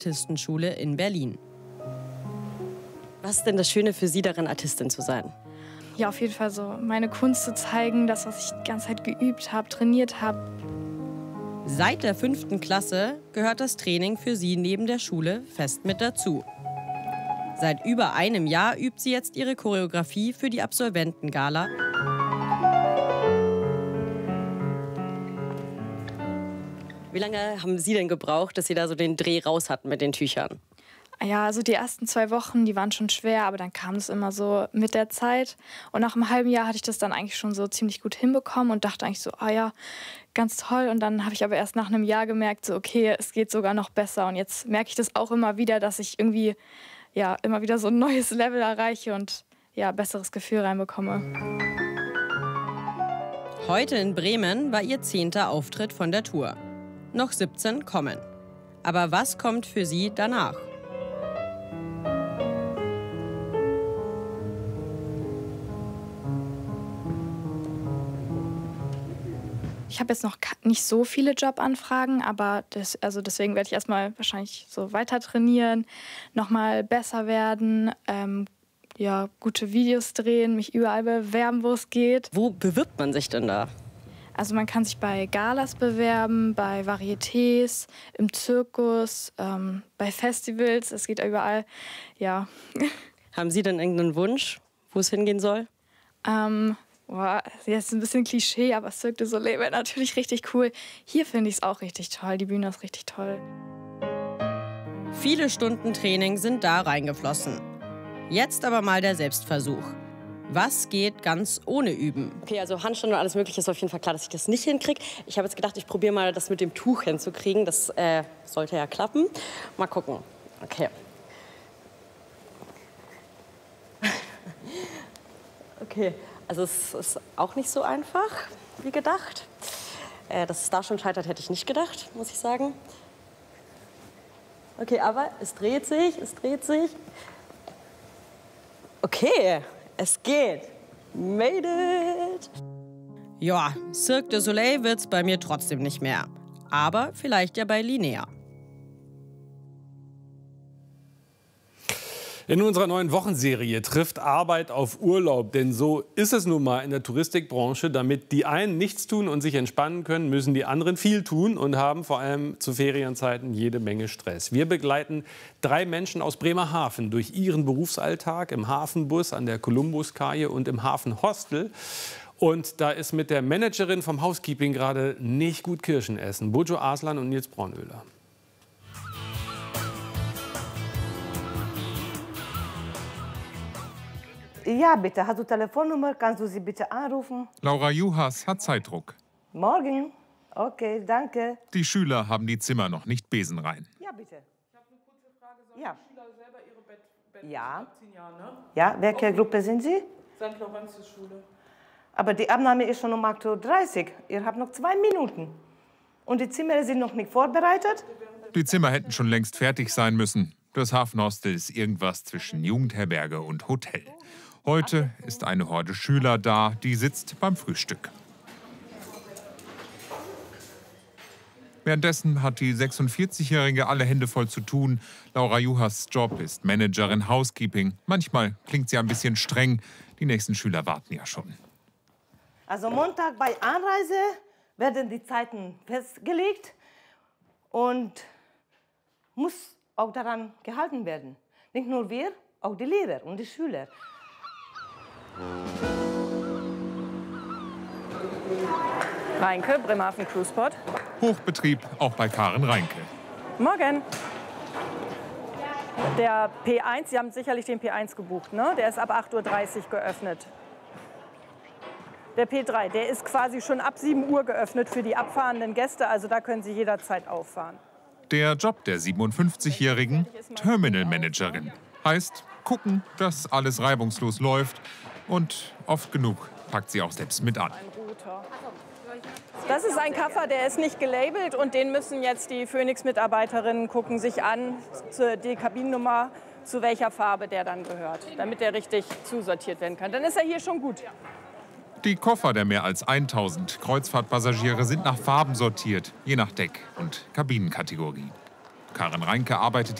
Artistenschule in Berlin. Was ist denn das Schöne für Sie darin, Artistin zu sein? Ja, auf jeden Fall so meine Kunst zu zeigen, das, was ich die ganze Zeit geübt habe, trainiert habe. Seit der 5. Klasse gehört das Training für sie neben der Schule fest mit dazu. Seit über einem Jahr übt sie jetzt ihre Choreografie für die Absolventengala. Wie lange haben Sie denn gebraucht, dass Sie da so den Dreh raus hatten mit den Tüchern? Ja, also die ersten 2 Wochen, die waren schon schwer, aber dann kam es immer so mit der Zeit. Und nach einem halben Jahr hatte ich das dann eigentlich schon so ziemlich gut hinbekommen und dachte eigentlich so, ah ja, ganz toll. Und dann habe ich aber erst nach einem Jahr gemerkt, so okay, es geht sogar noch besser. Und jetzt merke ich das auch immer wieder, dass ich irgendwie ja immer wieder so ein neues Level erreiche und ja, besseres Gefühl reinbekomme. Heute in Bremen war ihr 10. Auftritt von der Tour. Noch 17 kommen. Aber was kommt für sie danach? Ich habe jetzt noch nicht so viele Jobanfragen, aber deswegen werde ich erstmal wahrscheinlich so weiter trainieren, nochmal besser werden, ja, gute Videos drehen, mich überall bewerben, wo es geht. Wo bewirbt man sich denn da? Also man kann sich bei Galas bewerben, bei Varietés, im Zirkus, bei Festivals, es geht überall, ja. Haben Sie denn irgendeinen Wunsch, wo es hingehen soll? Boah, jetzt ein bisschen Klischee, aber Cirque du Soleil wäre natürlich richtig cool. Hier finde ich es auch richtig toll, die Bühne ist richtig toll. Viele Stunden Training sind da reingeflossen. Jetzt aber mal der Selbstversuch. Was geht ganz ohne Üben? Okay, also Handstand und alles Mögliche ist auf jeden Fall klar, dass ich das nicht hinkriege. Ich habe jetzt gedacht, ich probiere mal, das mit dem Tuch hinzukriegen. Das sollte ja klappen. Mal gucken. Okay. Okay, also es ist auch nicht so einfach wie gedacht. Dass es da schon scheitert, hätte ich nicht gedacht, muss ich sagen. Okay, aber es dreht sich, es dreht sich. Okay, es geht. Made it! Ja, Cirque du Soleil wird's bei mir trotzdem nicht mehr. Aber vielleicht ja bei Linnea. In unserer neuen Wochenserie trifft Arbeit auf Urlaub. Denn so ist es nun mal in der Touristikbranche. Damit die einen nichts tun und sich entspannen können, müssen die anderen viel tun und haben vor allem zu Ferienzeiten jede Menge Stress. Wir begleiten 3 Menschen aus Bremerhaven durch ihren Berufsalltag im Hafenbus, an der Kolumbuskaje und im Hafenhostel. Und da ist mit der Managerin vom Housekeeping gerade nicht gut Kirschen essen. Bojo Aslan und Nils Braunöhler. Ja, bitte. Hast du Telefonnummer? Kannst du sie bitte anrufen? Laura Juhas hat Zeitdruck. Morgen. Okay, danke. Die Schüler haben die Zimmer noch nicht besenrein. Ja, bitte. Ich habe eine kurze Frage. Sollen Ja. die Schüler selber ihre Bett Ja. ab 10 Jahren, ne? Ja, welche Gruppe sind Sie? St. Laurentius Schule. Aber die Abnahme ist schon um 8:30 Uhr. Ihr habt noch 2 Minuten. Und die Zimmer sind noch nicht vorbereitet? Die Zimmer hätten schon längst fertig sein müssen. Das Hafenhostel ist irgendwas zwischen Jugendherberge und Hotel. Heute ist eine Horde Schüler da, die sitzt beim Frühstück. Währenddessen hat die 46-Jährige alle Hände voll zu tun. Laura Juhas Job ist Managerin Housekeeping. Manchmal klingt sie ein bisschen streng. Die nächsten Schüler warten ja schon. Also Montag bei Anreise werden die Zeiten festgelegt und muss auch daran gehalten werden. Nicht nur wir, auch die Lehrer und die Schüler. Reinke, Bremerhaven Cruiseport. Hochbetrieb auch bei Karen Reinke. Morgen. Der P1, Sie haben sicherlich den P1 gebucht, ne? Der ist ab 8:30 Uhr geöffnet. Der P3, der ist quasi schon ab 7 Uhr geöffnet für die abfahrenden Gäste, also da können Sie jederzeit auffahren. Der Job der 57-jährigen Terminal Managerin heißt gucken, dass alles reibungslos läuft. Und oft genug packt sie auch selbst mit an. Das ist ein Koffer, der ist nicht gelabelt und den müssen jetzt die Phoenix-Mitarbeiterinnen gucken sich an, die Kabinennummer, zu welcher Farbe der dann gehört, damit der richtig zusortiert werden kann. Dann ist er hier schon gut. Die Koffer der mehr als 1000 Kreuzfahrtpassagiere sind nach Farben sortiert, je nach Deck- und Kabinenkategorie. Karin Reinke arbeitet